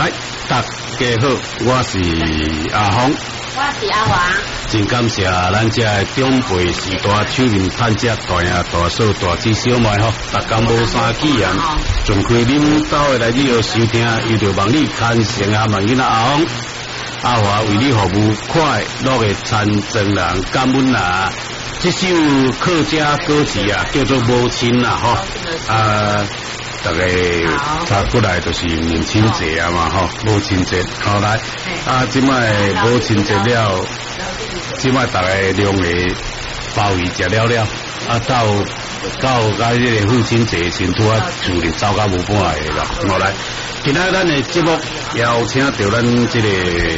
来，大家好，我是阿峰， 我是阿华。 真感谢咱这长辈时代手面探食大爷大嫂大姊小妹吼，大家无三起言，尽开恁兜的来你要收听，又着望你牵成啊问囡仔阿峰。阿华为你服务，快乐的参政人，感恩啊！这首客家歌曲啊，叫做《母亲》啊，吼大家查过来就是母亲节啊嘛，吼，母亲节，好来今摆母亲节了，今摆大家两个鲍鱼食了了，到这个父亲节前拄啊，厝里走到无半个啦，好来。今仔咱的节目邀请到咱这个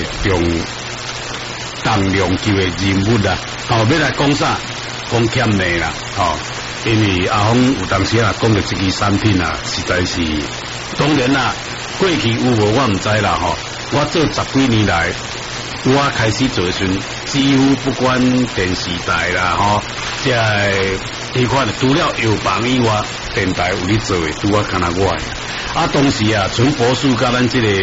重量级的人物啦，要来讲啥？讲欠妹啦，因为阿峰有当时啊讲的这支产品啊，实在是当然啦，过去有无我唔知啦，我做10几年来，我开始做时，几乎不管电视台啦，即迄款除了药房以外，电台有咧做的，拄我看到我的。当时啊，陈博士甲咱这个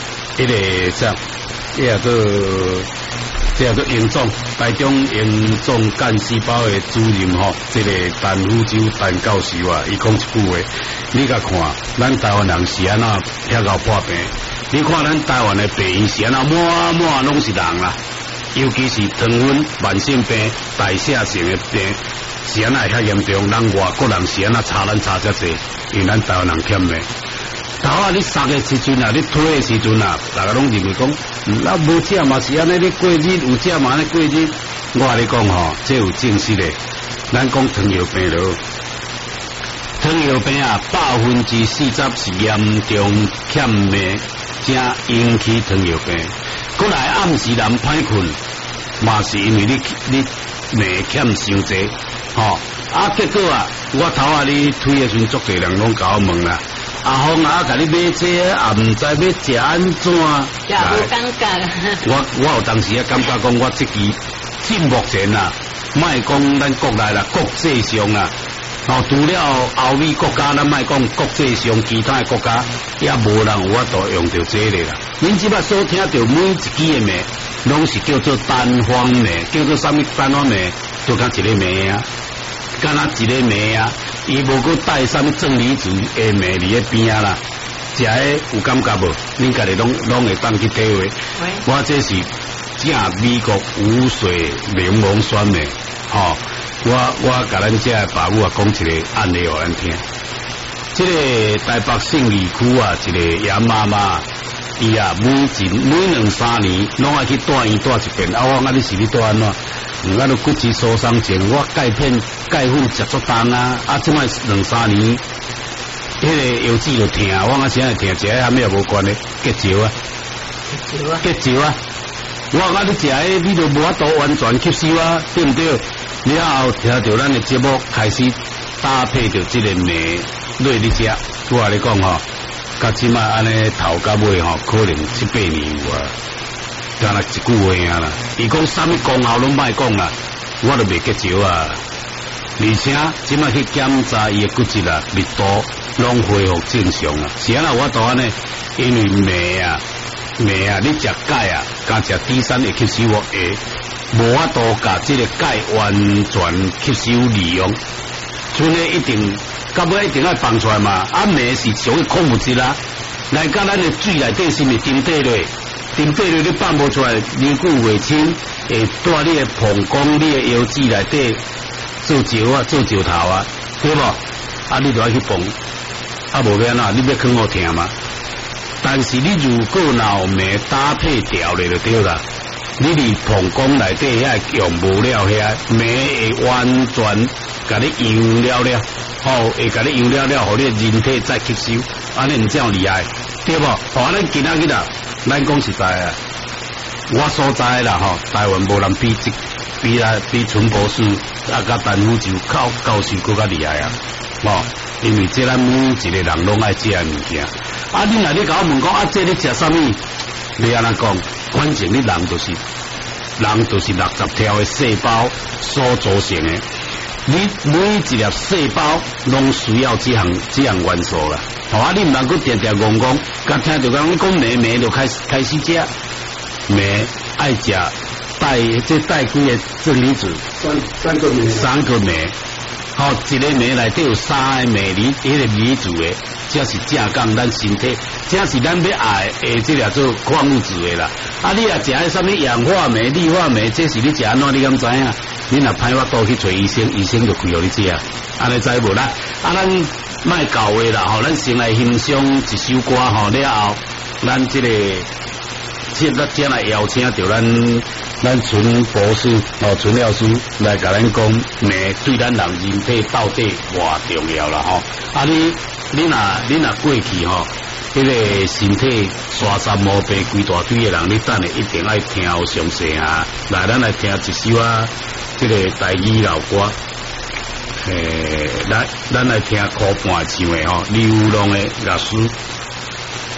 营总，台中营总干细胞的主任这个陈福洲陈教授啊，伊讲一句话，你甲看，咱台湾人是安那遐够破病，你看咱台湾的病是安那满拢是人啦，尤其是糖分、慢性病、代谢性的病。是安那遐严重，咱外国人是安那查咱查遮济，因为咱台湾人欠的。头啊，你杀的时阵啊，你推的时阵啊，大家拢认为讲，那无食嘛是安尼咧过日，有食嘛安尼过日。我跟你讲这有证实的。咱讲糖尿病咯，糖尿病啊，40%是严重欠镁，才引起糖尿病。过来暗时人歹困，嘛是因为你镁欠伤济。结果啊，我头啊，你推的时阵，足侪人拢甲我问啦。阿峰啊，甲你买这也唔知要食安怎？ 也无感觉。 我有当时啊，感觉讲我这支目前啊，莫讲咱国内啦，国际上啊，除了欧美国家，咱莫讲国际上其他的国家，也无人有法度用到这个啦。恁即摆所听到每一支的名，拢是叫做单方名，叫做啥物单方名，就讲一个名啊。敢若一个糜啊，伊无搁带啥物正离子的糜伫咧边啊啦，食诶有感觉无？恁家己拢会当去体会。我这是正美国无水柠檬酸糜，我甲咱这爸母啊讲一个案例互咱听。这个台北信义区啊，一个爷妈妈，伊啊每2-3年拢爱去住院住一遍，我讲你是你住安怎？我都骨质疏松症，我钙粉食足重啊！即摆2-3年，迄个腰子就疼，我现在疼，食遐咩也无关咧，结石啊！我你食迄，你就无法度完全吸收啊，对不对？了后听到咱的节目开始搭配着这个糜落去食，我跟你讲甲即摆安尼头到尾可能7-8年有啊。干那一句话啊啦，伊讲啥物功效拢莫讲啦，我都袂结石啊。而且即摆去检查伊的骨质啊、密度拢恢复正常啊。是安那我都安尼，因为镁啊，你食钙啊，加食D3会吸收会，无法度甲即个钙完全吸收利用，剩的一定到尾一定要放出来嘛。镁是属于矿物质啦，来甲咱的水内底是毋是沉底落？沉底落你放无出来，年久未清，会带你的膀胱、你的腰子内底做石啊、做石头啊，对无？你就要去放，无变啊，你要扛好疼嘛。但是你如果有镁搭配调咧就对啦，你伫膀胱内底遐用无了遐，镁会完全甲你用了，会甲你用了，互你人体再吸收，安尼唔这样厉害，对无？安尼今仔日啊。咱讲实在啊，我所在啦台湾无人比陈博士甲陈福洲教授更加厉害啊！因为这咱每一个人拢爱食的物件。你若你甲我问讲这你食啥物？你安怎讲？反正你人就是60条的细胞所组成的。 你每一粒细胞拢需要这项元素啦。好啊，你唔能够定定讲讲，甲听到讲你讲梅就开始食梅，爱食带几个正离子，三个梅。好，一个梅内底有3个镁离，迄个离子的，这是正讲咱身体，这是咱要爱的这个做矿物质的啦。啊，你也食迄什么氧化镁、氯化镁，这是你食安怎？你敢知影？你若歹法度去找医生，医生就开互你食。安尼知无啦？啊，咱卖搞话啦，吼，咱先来欣赏一首歌吼，了后，咱这个先来邀请到咱陈博士陈老师来甲咱讲镁对咱人体到底偌重要啦吼。啊，你若过去吼，迄个身体刷三毛病规大堆的人，你等下一定爱听好详细啊。来，咱来听一首啊，这个台语老歌。咱来听靠半唱的吼，流浪的乐师。